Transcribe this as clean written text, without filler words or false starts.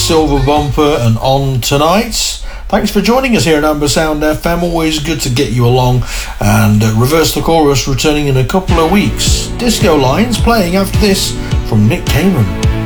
Silver Bumper and On Tonight. Thanks for joining us here at Amber Sound FM. Always good to get you along. And Reverse the Chorus returning in a couple of weeks. Disco Lines playing after this from Nick Cameron.